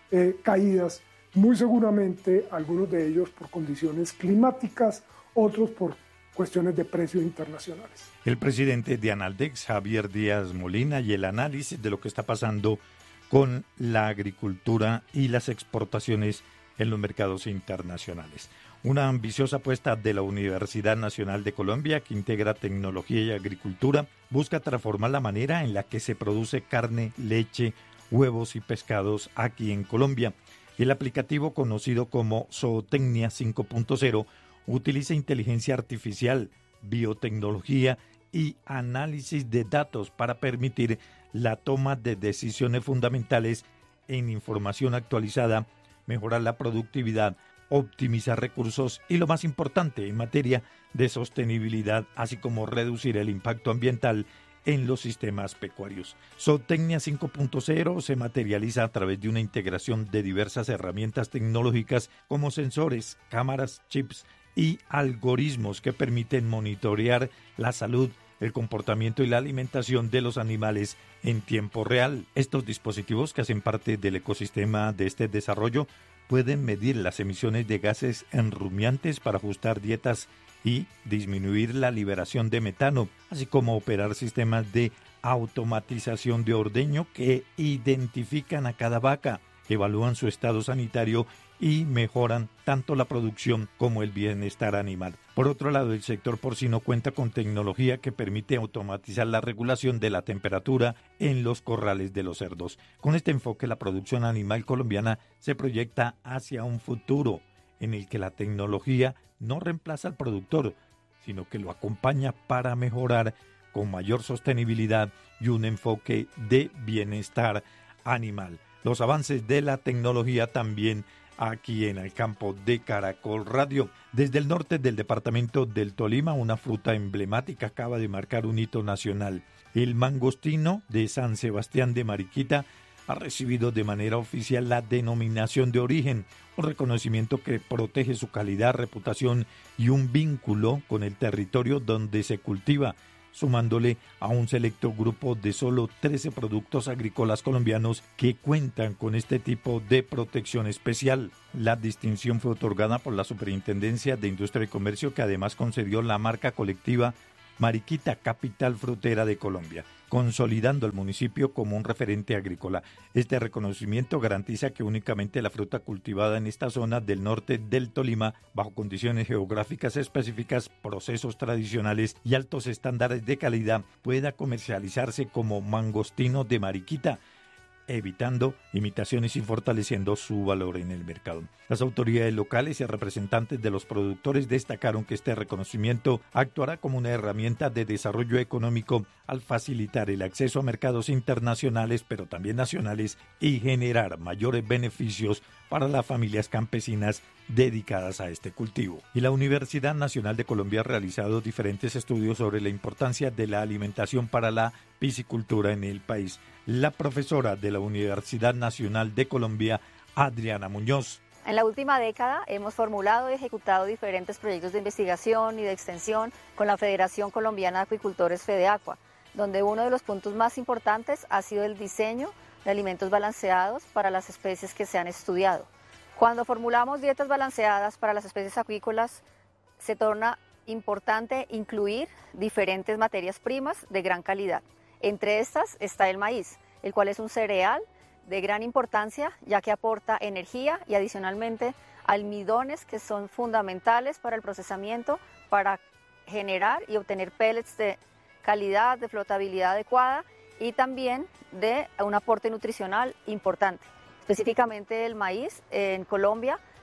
Speaker 24: caídas, muy seguramente algunos de ellos por condiciones climáticas, otros por cuestiones de precios internacionales.
Speaker 14: El presidente de Analdex, Javier Díaz Molina, y el análisis de lo que está pasando con la agricultura y las exportaciones en los mercados internacionales. Una ambiciosa apuesta de la Universidad Nacional de Colombia, que integra tecnología y agricultura, busca transformar la manera en la que se produce carne, leche, huevos y pescados aquí en Colombia. El aplicativo, conocido como Zootecnia 5.0, utiliza inteligencia artificial, biotecnología y análisis de datos para permitir la toma de decisiones fundamentales en información actualizada, mejorar la productividad, optimizar recursos y, lo más importante, en materia de sostenibilidad, así como reducir el impacto ambiental en los sistemas pecuarios. Zootecnia 5.0 se materializa a través de una integración de diversas herramientas tecnológicas como sensores, cámaras, chips y algoritmos que permiten monitorear la salud, el comportamiento y la alimentación de los animales en tiempo real. Estos dispositivos, que hacen parte del ecosistema de este desarrollo, pueden medir las emisiones de gases enrumiantes para ajustar dietas y disminuir la liberación de metano, así como operar sistemas de automatización de ordeño que identifican a cada vaca, evalúan su estado sanitario y mejoran tanto la producción como el bienestar animal. Por otro lado, el sector porcino cuenta con tecnología que permite automatizar la regulación de la temperatura en los corrales de los cerdos. Con este enfoque, la producción animal colombiana se proyecta hacia un futuro en el que la tecnología no reemplaza al productor, sino que lo acompaña para mejorar con mayor sostenibilidad y un enfoque de bienestar animal. Los avances de la tecnología también aquí en el campo de Caracol Radio. Desde el norte del departamento del Tolima, una fruta emblemática acaba de marcar un hito nacional. El mangostino de San Sebastián de Mariquita ha recibido de manera oficial la denominación de origen, un reconocimiento que protege su calidad, reputación y un vínculo con el territorio donde se cultiva, sumándole a un selecto grupo de solo 13 productos agrícolas colombianos que cuentan con este tipo de protección especial. La distinción fue otorgada por la Superintendencia de Industria y Comercio, que además concedió la marca colectiva Mariquita, capital frutera de Colombia, consolidando al municipio como un referente agrícola. Este reconocimiento garantiza que únicamente la fruta cultivada en esta zona del norte del Tolima, bajo condiciones geográficas específicas, procesos tradicionales y altos estándares de calidad, pueda comercializarse como mangostino de Mariquita, evitando imitaciones y fortaleciendo su valor en el mercado. Las autoridades locales y representantes de los productores destacaron que este reconocimiento actuará como una herramienta de desarrollo económico al facilitar el acceso a mercados internacionales, pero también nacionales, y generar mayores beneficios para las familias campesinas dedicadas a este cultivo. Y la Universidad Nacional de Colombia ha realizado diferentes estudios sobre la importancia de la alimentación para la piscicultura en el país. La profesora de la Universidad Nacional de Colombia, Adriana Muñoz.
Speaker 3: En la última década hemos formulado y ejecutado diferentes proyectos de investigación y de extensión con la Federación Colombiana de Acuicultores FEDEACUA, donde uno de los puntos más importantes ha sido el diseño de alimentos balanceados para las especies que se han estudiado. Cuando formulamos dietas balanceadas para las especies acuícolas, se torna importante incluir diferentes materias primas de gran calidad. Entre estas está el maíz, el cual es un cereal de gran importancia, ya que aporta energía y adicionalmente almidones que son fundamentales para el procesamiento, para generar y obtener pellets de calidad, de flotabilidad adecuada y también de un aporte nutricional importante. Específicamente el maíz en Colombia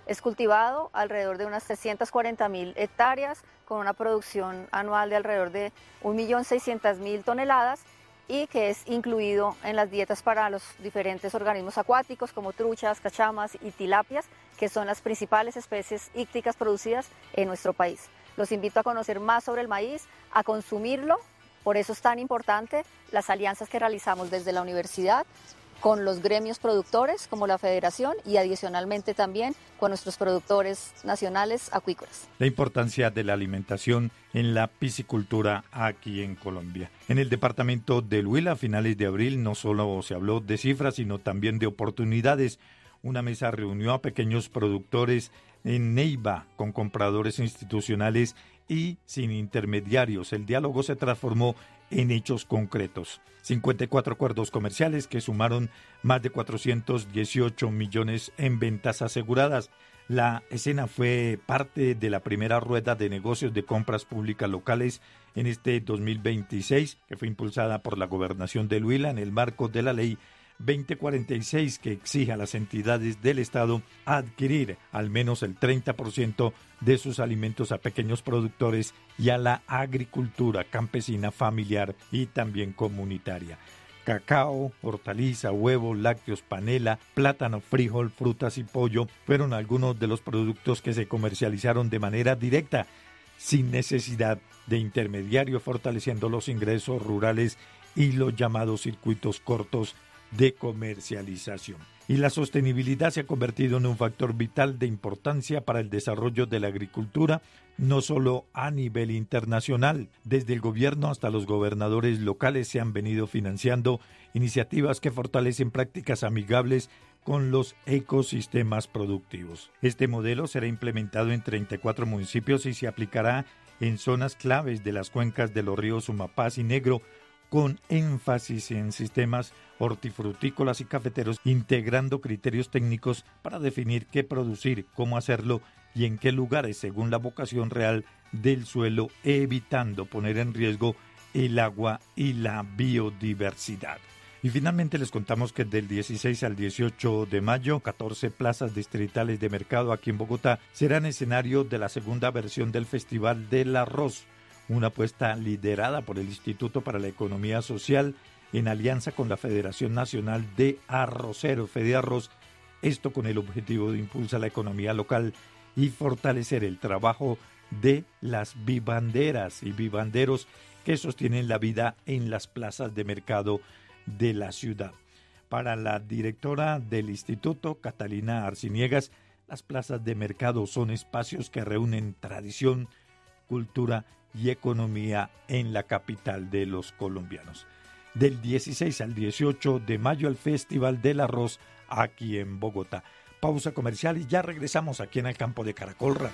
Speaker 3: Es cultivado alrededor de unas 340.000 hectáreas, con una producción anual de alrededor de 1.600.000 toneladas y que es incluido en las dietas para los diferentes organismos acuáticos como truchas, cachamas y tilapias, que son las principales especies ícticas producidas en nuestro país. Los invito a conocer más sobre el maíz, a consumirlo, por eso es tan importante las alianzas que realizamos desde la universidad con los gremios productores como la Federación y adicionalmente también con nuestros productores nacionales acuícolas.
Speaker 14: La importancia de la alimentación en la piscicultura aquí en Colombia. En el departamento del Huila, a finales de abril, no solo se habló de cifras, sino también de oportunidades. Una mesa reunió a pequeños productores en Neiva con compradores institucionales y sin intermediarios. El diálogo se transformó en hechos concretos. 54 acuerdos comerciales que sumaron más de 418 millones en ventas aseguradas. La escena fue parte de la primera rueda de negocios de compras públicas locales en este 2026, que fue impulsada por la Gobernación del Huila en el marco de la Ley 2046, que exige a las entidades del Estado adquirir al menos el 30% de sus alimentos a pequeños productores y a la agricultura campesina, familiar y también comunitaria. Cacao, hortaliza, huevo, lácteos, panela, plátano, frijol, frutas y pollo fueron algunos de los productos que se comercializaron de manera directa, sin necesidad de intermediario, fortaleciendo los ingresos rurales y los llamados circuitos cortos de comercialización. Y la sostenibilidad se ha convertido en un factor vital de importancia para el desarrollo de la agricultura, no solo a nivel internacional. Desde el gobierno hasta los gobernadores locales se han venido financiando iniciativas que fortalecen prácticas amigables con los ecosistemas productivos. Este modelo será implementado en 34 municipios y se aplicará en zonas claves de las cuencas de los ríos Sumapaz y Negro, con énfasis en sistemas hortifrutícolas y cafeteros, integrando criterios técnicos para definir qué producir, cómo hacerlo y en qué lugares según la vocación real del suelo, evitando poner en riesgo el agua y la biodiversidad. Y finalmente les contamos que del 16 al 18 de mayo, 14 plazas distritales de mercado aquí en Bogotá serán escenario de la segunda versión del Festival del Arroz, una apuesta liderada por el Instituto para la Economía Social en alianza con la Federación Nacional de Arroceros, FEDEARROZ, esto con el objetivo de impulsar la economía local y fortalecer el trabajo de las vivanderas y vivanderos que sostienen la vida en las plazas de mercado de la ciudad. Para la directora del instituto, Catalina Arciniegas, las plazas de mercado son espacios que reúnen tradición, cultura y economía en la capital de los colombianos. Del 16 al 18 de mayo, el Festival del Arroz aquí en Bogotá. Pausa comercial y ya regresamos aquí en el campo de Caracol Radio.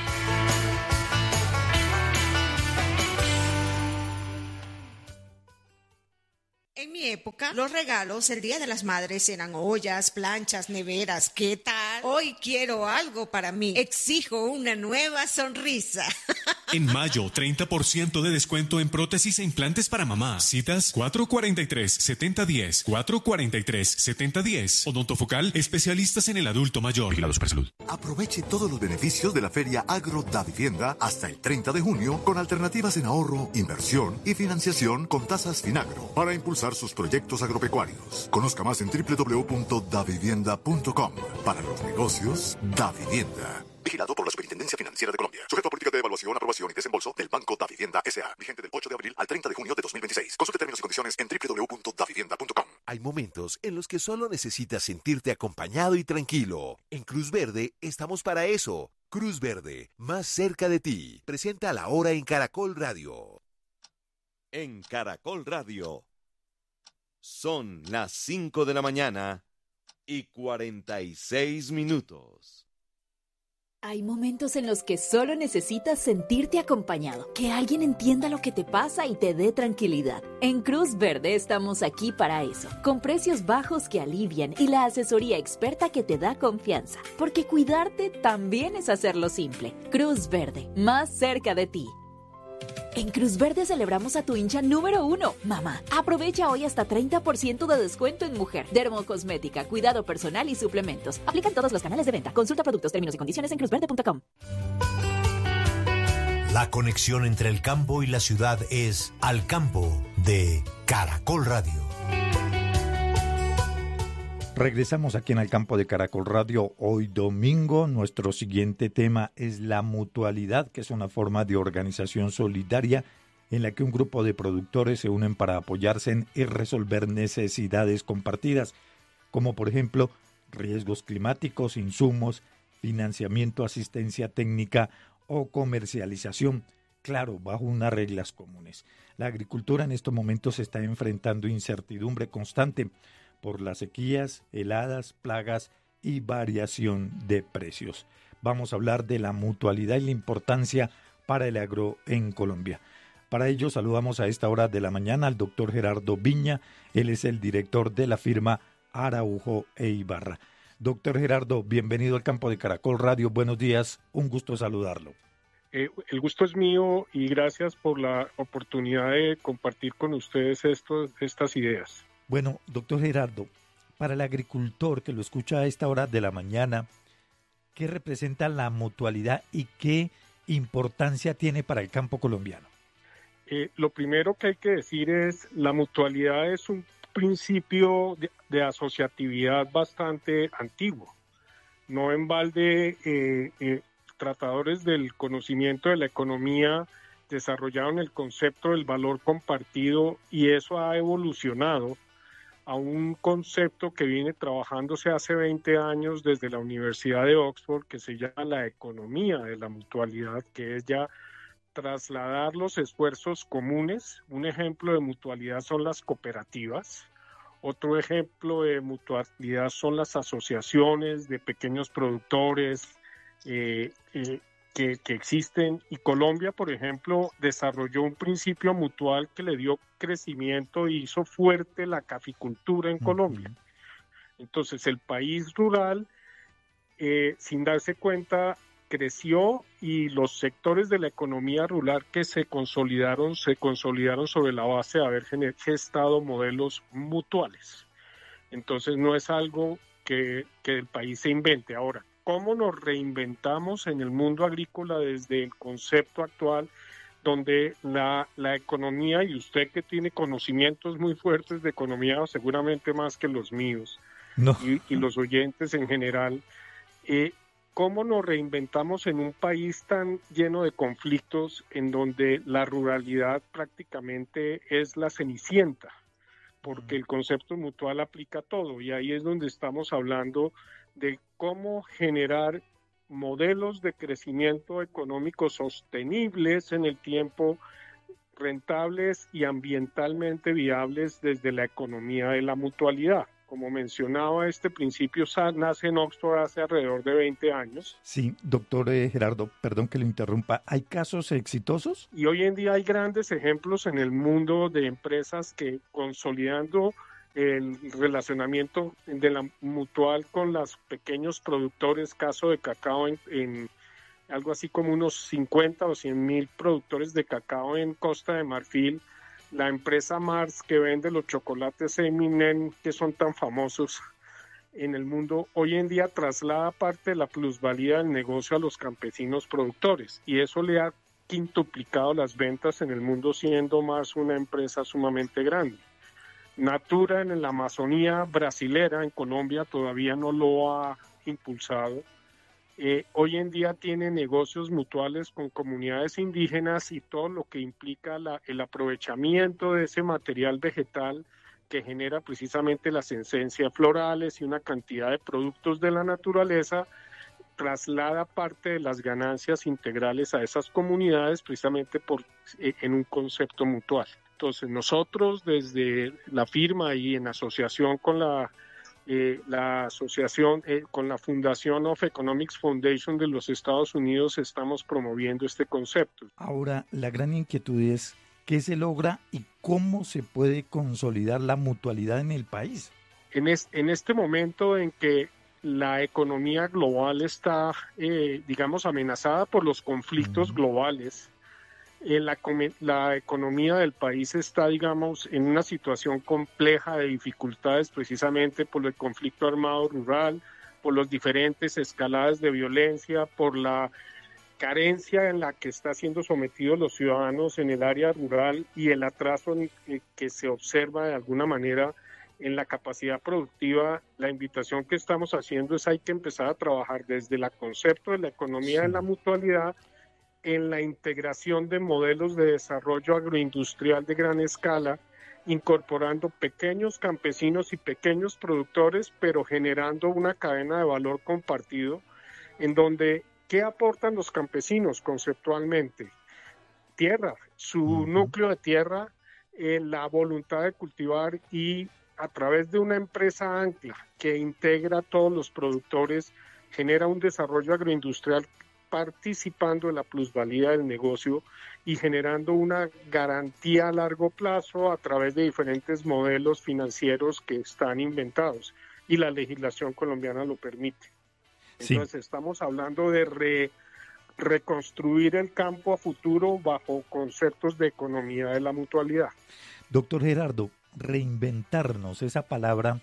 Speaker 20: En mi época, los regalos el Día de las Madres eran ollas, planchas, neveras. ¿Qué tal? Hoy quiero algo para mí. Exijo una nueva sonrisa.
Speaker 21: En mayo, 30% de descuento en prótesis e implantes para mamá. Citas 443-7010, 443-7010. Odontofocal, especialistas en el adulto mayor.
Speaker 19: Vigilado Supersalud. Aproveche todos los beneficios de la Feria Agro Davivienda hasta el 30 de junio con alternativas en ahorro, inversión y financiación con tasas Finagro para impulsar sus proyectos agropecuarios. Conozca más en www.davivienda.com. Para los negocios, Davivienda. Vigilado por la Superintendencia Financiera de Colombia. Sujeto a política de evaluación, aprobación y desembolso del Banco Davivienda S.A. Vigente del 8 de abril al 30 de junio de 2026. Consulte términos y condiciones en www.davivienda.com.
Speaker 11: Hay momentos en los que solo necesitas sentirte acompañado y tranquilo. En Cruz Verde estamos para eso. Cruz Verde, más cerca de ti. Presenta a la hora en Caracol Radio.
Speaker 15: En Caracol Radio. Son las 5 de la mañana y 46 minutos.
Speaker 5: Hay momentos en los que solo necesitas sentirte acompañado, que alguien entienda lo que te pasa y te dé tranquilidad. En Cruz Verde estamos aquí para eso, con precios bajos que alivian y la asesoría experta que te da confianza, porque cuidarte también es hacerlo simple. Cruz Verde, más cerca de ti. En Cruz Verde celebramos a tu hincha número 1, mamá. Aprovecha hoy hasta 30% de descuento en mujer, dermocosmética, cuidado personal y suplementos. Aplica en todos los canales de venta. Consulta productos, términos y condiciones en cruzverde.com.
Speaker 1: La conexión entre el campo y la ciudad es Al Campo de Caracol Radio.
Speaker 14: Regresamos aquí en Al Campo de Caracol Radio hoy domingo. Nuestro siguiente tema es la mutualidad, que es una forma de organización solidaria en la que un grupo de productores se unen para apoyarse y resolver necesidades compartidas, como por ejemplo riesgos climáticos, insumos, financiamiento, asistencia técnica o comercialización, claro, bajo unas reglas comunes. La agricultura en estos momentos está enfrentando incertidumbre constante por las sequías, heladas, plagas y variación de precios. Vamos a hablar de la mutualidad y la importancia para el agro en Colombia. Para ello saludamos a esta hora de la mañana al doctor Gerardo Viña. Él es el director de la firma Araujo e Ibarra. Doctor Gerardo, bienvenido al Campo de Caracol Radio. Buenos días, un gusto saludarlo.
Speaker 6: El gusto es mío y gracias por la oportunidad de compartir con ustedes estas ideas.
Speaker 14: Bueno, doctor Gerardo, para el agricultor que lo escucha a esta hora de la mañana, ¿qué representa la mutualidad y qué importancia tiene para el campo colombiano?
Speaker 6: Lo primero que hay que decir es la mutualidad es un principio de asociatividad bastante antiguo. No en balde tratadores del conocimiento de la economía desarrollaron el concepto del valor compartido y eso ha evolucionado a un concepto que viene trabajándose hace 20 años desde la Universidad de Oxford, que se llama la economía de la mutualidad, que es ya trasladar los esfuerzos comunes. Un ejemplo de mutualidad son las cooperativas, otro ejemplo de mutualidad son las asociaciones de pequeños productores que existen, y Colombia, por ejemplo, desarrolló un principio mutual que le dio crecimiento y hizo fuerte la caficultura en Colombia. Entonces, el país rural, sin darse cuenta, creció y los sectores de la economía rural que se consolidaron sobre la base de haber gestado modelos mutuales. Entonces, no es algo que el país se invente. Ahora, ¿cómo nos reinventamos en el mundo agrícola desde el concepto actual, donde la economía, y usted que tiene conocimientos muy fuertes de economía, seguramente más que los míos, y los oyentes en general, ¿cómo nos reinventamos en un país tan lleno de conflictos, en donde la ruralidad prácticamente es la cenicienta? Porque el concepto mutual aplica a todo, y ahí es donde estamos hablando de cómo generar modelos de crecimiento económico sostenibles en el tiempo, rentables y ambientalmente viables desde la economía de la mutualidad. Como mencionaba, este principio nace en Oxford hace alrededor de 20 años.
Speaker 14: Sí, doctor Gerardo, perdón que lo interrumpa. ¿Hay casos exitosos?
Speaker 6: Y hoy en día hay grandes ejemplos en el mundo de empresas que, consolidando el relacionamiento de la mutual con los pequeños productores, caso de cacao en algo así como unos 50 o 100 mil productores de cacao en Costa de Marfil, la empresa Mars que vende los chocolates Eminem que son tan famosos en el mundo, hoy en día traslada parte de la plusvalía del negocio a los campesinos productores, y eso le ha quintuplicado las ventas en el mundo, siendo Mars una empresa sumamente grande. Natura en la Amazonía brasilera, en Colombia, todavía no lo ha impulsado. Hoy en día tiene negocios mutuales con comunidades indígenas y todo lo que implica el aprovechamiento de ese material vegetal que genera precisamente las esencias florales y una cantidad de productos de la naturaleza, traslada parte de las ganancias integrales a esas comunidades precisamente en un concepto mutual. Entonces nosotros desde la firma y en asociación con la asociación, con la Fundación of Economics Foundation de los Estados Unidos, estamos promoviendo este concepto.
Speaker 14: Ahora, la gran inquietud es ¿qué se logra y cómo se puede consolidar la mutualidad en el país?
Speaker 6: En este momento en que la economía global está, digamos, amenazada por los conflictos globales, La economía del país está, digamos, en una situación compleja de dificultades precisamente por el conflicto armado rural, por las diferentes escaladas de violencia, por la carencia en la que están siendo sometidos los ciudadanos en el área rural y el atraso que se observa de alguna manera en la capacidad productiva. La invitación que estamos haciendo es hay que empezar a trabajar desde el concepto de la economía de la mutualidad en la integración de modelos de desarrollo agroindustrial de gran escala, incorporando pequeños campesinos y pequeños productores, pero generando una cadena de valor compartido, en donde, ¿qué aportan los campesinos conceptualmente? Tierra, su núcleo de tierra, la voluntad de cultivar y a través de una empresa ancla que integra a todos los productores, genera un desarrollo agroindustrial participando en la plusvalía del negocio y generando una garantía a largo plazo a través de diferentes modelos financieros que están inventados y la legislación colombiana lo permite. Entonces estamos hablando de reconstruir el campo a futuro bajo conceptos de economía de la mutualidad.
Speaker 14: Doctor Gerardo, reinventarnos, esa palabra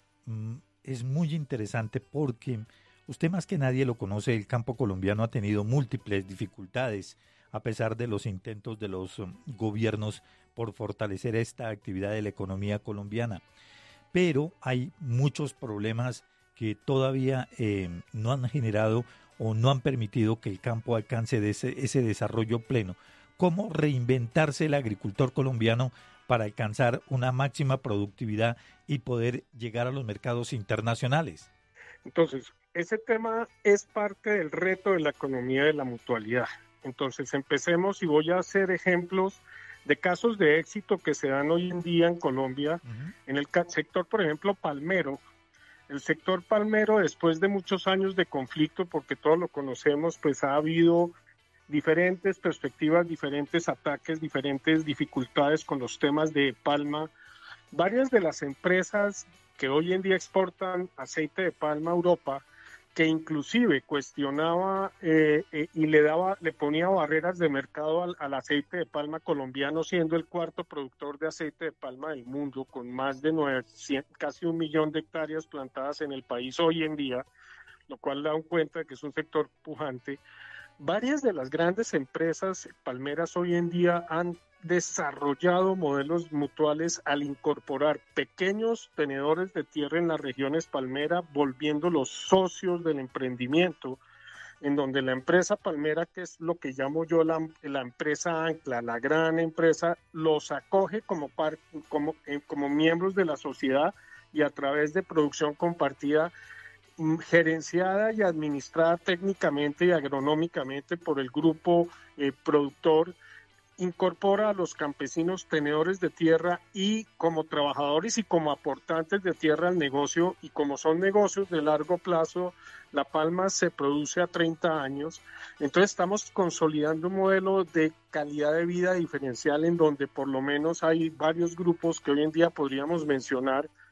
Speaker 14: es muy interesante porque usted más que nadie lo conoce, el campo colombiano ha tenido múltiples dificultades a pesar de los intentos de los gobiernos por fortalecer esta actividad de la economía colombiana. Pero hay muchos problemas que todavía no han generado o no han permitido que el campo alcance de ese desarrollo pleno. ¿Cómo reinventarse el agricultor colombiano para alcanzar una máxima productividad y poder llegar a los mercados internacionales?
Speaker 6: Entonces, ese tema es parte del reto de la economía de la mutualidad. Entonces, empecemos y voy a hacer ejemplos de casos de éxito que se dan hoy en día en Colombia, en el sector, por ejemplo, palmero. El sector palmero, después de muchos años de conflicto, porque todos lo conocemos, pues ha habido diferentes perspectivas, diferentes ataques, diferentes dificultades con los temas de palma. Varias de las empresas que hoy en día exportan aceite de palma a Europa, que inclusive cuestionaba y le ponía barreras de mercado al aceite de palma colombiano, siendo el cuarto productor de aceite de palma del mundo, con más de casi 1 millón de hectáreas plantadas en el país hoy en día, lo cual da cuenta de que es un sector pujante. Varias de las grandes empresas palmeras hoy en día han desarrollado modelos mutuales al incorporar pequeños tenedores de tierra en las regiones palmera, volviéndolos socios del emprendimiento, en donde la empresa palmera, que es lo que llamo yo la empresa ancla, la gran empresa, los acoge como miembros de la sociedad y a través de producción compartida, gerenciada y administrada técnicamente y agronómicamente por el grupo productor, incorpora a los campesinos tenedores de tierra y como trabajadores y como aportantes de tierra al negocio, y como son negocios de largo plazo, la palma se produce a 30 años, entonces estamos consolidando un modelo de calidad de vida diferencial en donde por lo menos hay varios grupos que hoy en día podríamos mencionar